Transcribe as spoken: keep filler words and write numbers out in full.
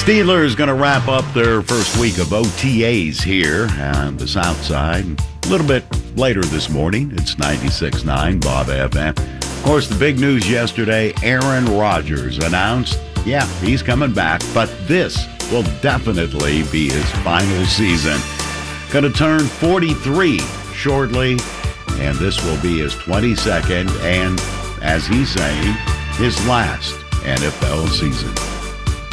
Steelers going to wrap up their first week of O T As here on the South Side. A little bit later this morning, it's ninety-six point nine Bob F M. Of course, the big news yesterday, Aaron Rodgers announced, yeah, he's coming back, but this will definitely be his final season. Going to turn forty-three shortly, and this will be his twenty-second and, as he's saying, his last N F L season.